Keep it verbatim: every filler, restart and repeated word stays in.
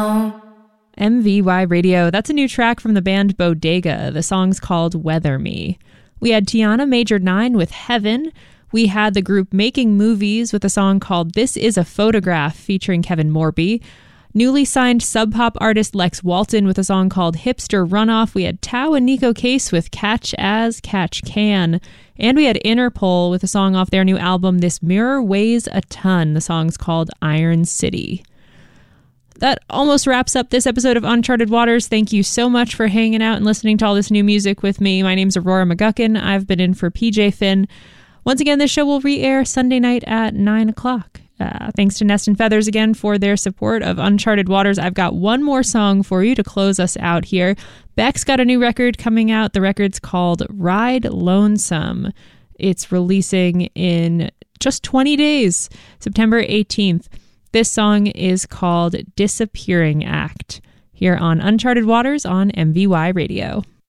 M V Y Radio, that's a new track from the band Bodega. The song's called Weather Me. We had Tiana Major nine with Heaven. We had the group Making Movies with a song called This Is a Photograph featuring Kevin Morby. Newly signed Sub Pop artist Lex Walton with a song called Hipster Runoff. We had Tao and Nico Case with Catch As Catch Can. And we had Interpol with a song off their new album This Mirror Weighs a Ton. The song's called Iron City. That almost wraps up this episode of Uncharted Waters. Thank you so much for hanging out and listening to all this new music with me. My name's Aurora McGuckin. I've been in for P J Finn. Once again, this show will re-air Sunday night at nine o'clock. Uh, thanks to Nest and Feathers again for their support of Uncharted Waters. I've got one more song for you to close us out here. Beck's got a new record coming out. The record's called Ride Lonesome. It's releasing in just twenty days, September eighteenth. This song is called Disappearing Act, here on Uncharted Waters on M V Y Radio.